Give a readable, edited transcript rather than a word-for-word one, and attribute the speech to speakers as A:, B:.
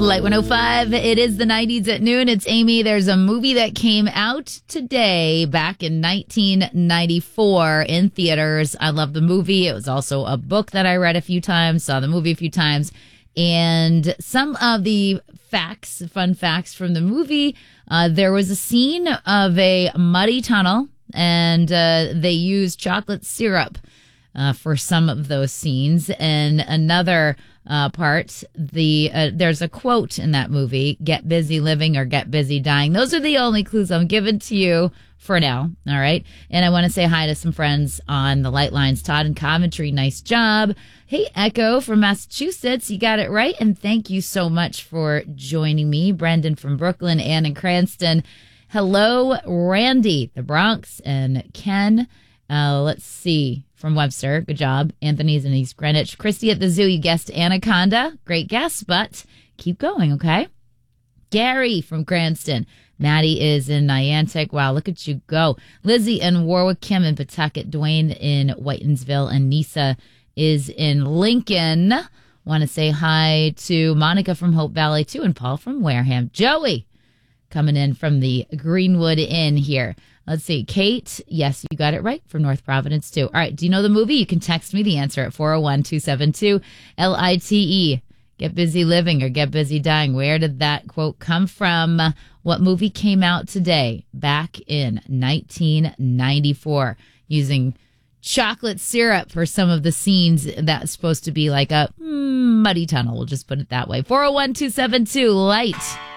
A: Light 105, it is the 90s at noon. It's Amy. There's a movie that came out today, back in 1994 in theaters. I love the movie. It was also a book that I read a few times, saw the movie a few times. And some of the fun facts from the movie, there was a scene of a muddy tunnel, and they used chocolate syrup for some of those scenes. And another part, there's a quote in that movie, "Get busy living or get busy dying." Those are the only clues I'm giving to you for now. All right. And I want to say hi to some friends on the Light Lines. Todd in Coventry, nice job. Hey, Echo from Massachusetts, you got it right. And thank you so much for joining me. Brendan from Brooklyn, Ann in Cranston. Hello, Randy, the Bronx, and Ken. Let's see. From Webster. Good job. Anthony's in East Greenwich. Christy at the zoo. You guessed Anaconda. Great guess, but keep going, okay? Gary from Cranston. Maddie is in Niantic. Wow, look at you go. Lizzie in Warwick. Kim in Pawtucket. Dwayne in Whitensville. And Nisa is in Lincoln. Want to say hi to Monica from Hope Valley, too, and Paul from Wareham. Joey coming in from the Greenwood Inn here. Let's see. Kate, yes, you got it right, from North Providence, too. All right, do you know the movie? You can text me the answer at 401-272-LITE. Get busy living or get busy dying. Where did that quote come from? What movie came out today, back in 1994, using chocolate syrup for some of the scenes? That's supposed to be like a muddy tunnel. We'll just put it that way. 401-272-LIGHT.